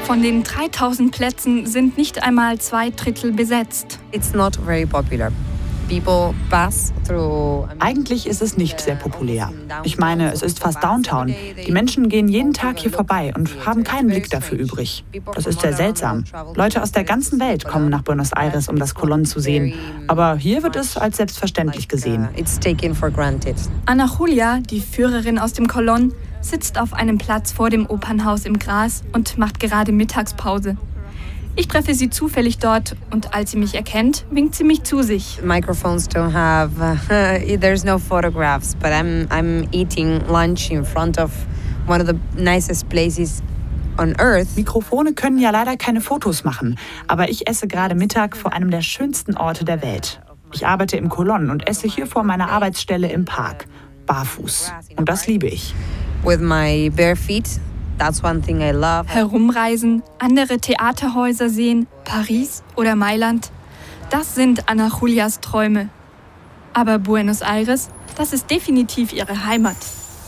Von den 3000 Plätzen sind nicht einmal 2/3 besetzt. It's not very popular. People pass through. Eigentlich ist es nicht sehr populär. Ich meine, es ist fast Downtown. Die Menschen gehen jeden Tag hier vorbei und haben keinen Blick dafür übrig. Das ist sehr seltsam. Leute aus der ganzen Welt kommen nach Buenos Aires, um das Colón zu sehen. Aber hier wird es als selbstverständlich gesehen. It's taken for granted. Ana Julia, die Führerin aus dem Colón, sitzt auf einem Platz vor dem Opernhaus im Gras und macht gerade Mittagspause. Ich treffe sie zufällig dort und als sie mich erkennt, winkt sie mich zu sich. Microphones don't have, there's no photographs, but I'm eating lunch in front of one of the nicest places on earth. Mikrofone können ja leider keine Fotos machen, aber ich esse gerade Mittag vor einem der schönsten Orte der Welt. Ich arbeite im Colón und esse hier vor meiner Arbeitsstelle im Park, barfuß. Und das liebe ich. With my bare feet. That's one thing I love. Herumreisen, andere Theaterhäuser sehen, Paris oder Mailand, das sind Ana Julias Träume. Aber Buenos Aires, das ist definitiv ihre Heimat.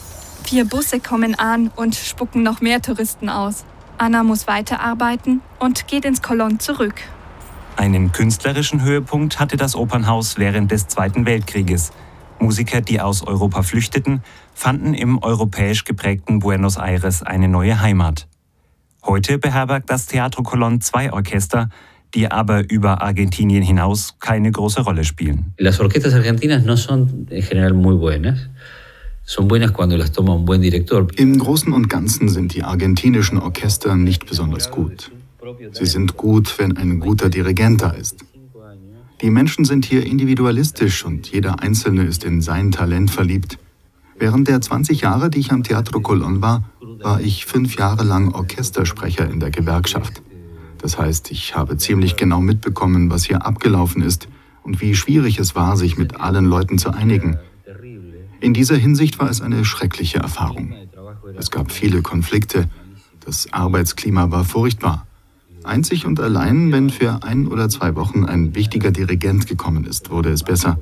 4 Busse kommen an und spucken noch mehr Touristen aus. Ana muss weiterarbeiten und geht ins Colón zurück. Einen künstlerischen Höhepunkt hatte das Opernhaus während des Zweiten Weltkrieges. Musiker, die aus Europa flüchteten, fanden im europäisch geprägten Buenos Aires eine neue Heimat. Heute beherbergt das Teatro Colón 2 Orchester, die aber über Argentinien hinaus keine große Rolle spielen. Las orquestas argentinas no son en general muy buenas. Son buenas cuando las toma un buen director. Im Großen und Ganzen sind die argentinischen Orchester nicht besonders gut. Sie sind gut, wenn ein guter Dirigent da ist. Die Menschen sind hier individualistisch und jeder Einzelne ist in sein Talent verliebt. Während der 20 Jahre, die ich am Teatro Colón war, war ich 5 Jahre lang Orchestersprecher in der Gewerkschaft. Das heißt, ich habe ziemlich genau mitbekommen, was hier abgelaufen ist und wie schwierig es war, sich mit allen Leuten zu einigen. In dieser Hinsicht war es eine schreckliche Erfahrung. Es gab viele Konflikte. Das Arbeitsklima war furchtbar. Einzig und allein, wenn für 1 oder 2 Wochen ein wichtiger Dirigent gekommen ist, wurde es besser.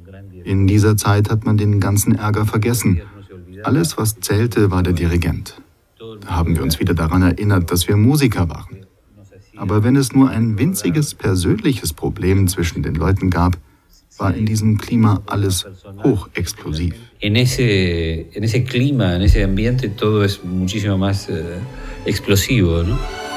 In dieser Zeit hat man den ganzen Ärger vergessen. Alles, was zählte, war der Dirigent. Da haben wir uns wieder daran erinnert, dass wir Musiker waren. Aber wenn es nur ein winziges persönliches Problem zwischen den Leuten gab, war in diesem Klima alles hochexplosiv. En ese clima, en ese ambiente, todo es muchísimo más explosivo, ¿no?